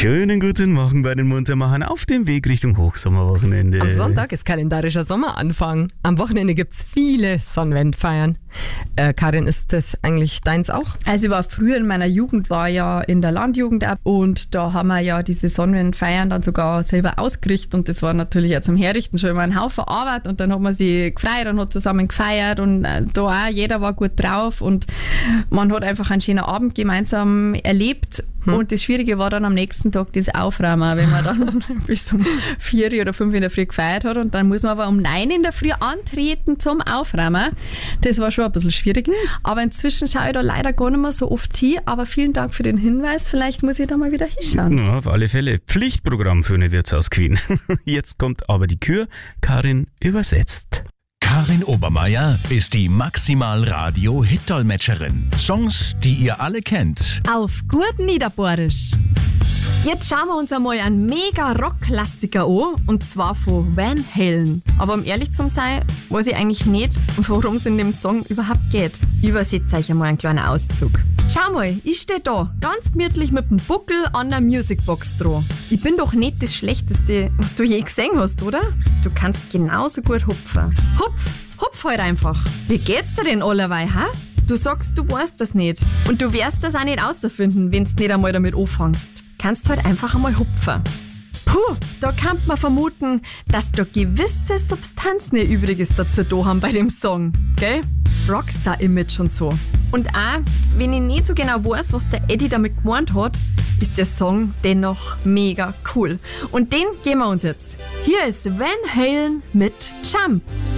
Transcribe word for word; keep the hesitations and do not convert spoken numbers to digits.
Schönen guten Morgen bei den Muntermachern auf dem Weg Richtung Hochsommerwochenende. Am Sonntag ist kalendarischer Sommeranfang. Am Wochenende gibt es viele Sonnenwendfeiern. Äh, Karin, ist das eigentlich deins auch? Also ich war früher in meiner Jugend, war ja in der Landjugend ab und da haben wir ja diese Sonnenwendfeiern dann sogar selber ausgerichtet und das war natürlich ja zum Herrichten schon immer ein Haufen Arbeit und dann hat man sich gefreut und hat zusammen gefeiert und äh, da auch, jeder war gut drauf und man hat einfach einen schönen Abend gemeinsam erlebt. Hm. Und das Schwierige war dann am nächsten Tag das Aufräumen, wenn man dann bis um vier oder fünf in der Früh gefeiert hat und dann muss man aber um neun in der Früh antreten zum Aufräumen. Das war schon ein bisschen schwierig. Aber inzwischen schaue ich da leider gar nicht mehr so oft hin, aber vielen Dank für den Hinweis. Vielleicht muss ich da mal wieder hinschauen. Ja, auf alle Fälle. Pflichtprogramm für eine Wirtshaus Queen. Jetzt kommt aber die Kür. Karin übersetzt. Karin Obermeier ist die Maximal-Radio-Hit-Dolmetscherin. Songs, die ihr alle kennt. Auf gut Niederbohrisch. Jetzt schauen wir uns einmal einen Mega-Rock-Klassiker an, und zwar von Van Halen. Aber um ehrlich zu sein, weiß ich eigentlich nicht, worum es in dem Song überhaupt geht. Ich übersetze euch einmal einen kleinen Auszug. Schau mal, ich stehe da, ganz gemütlich mit dem Buckel an der Musicbox dran. Ich bin doch nicht das Schlechteste, was du je gesehen hast, oder? Du kannst genauso gut hupfen. Hupf, hupf halt einfach. Wie geht's dir denn allerweil, ha? Du sagst, du weißt das nicht. Und du wirst das auch nicht rausfinden, wenn du nicht einmal damit anfängst. Kannst halt einfach einmal hupfen. Puh, da kann man vermuten, dass da gewisse Substanzen Übriges dazu da haben bei dem Song, gell? Rockstar-Image und so. Und auch, wenn ich nicht so genau weiß, was der Eddie damit gemeint hat, ist der Song dennoch mega cool. Und den geben wir uns jetzt. Hier ist Van Halen mit Jump.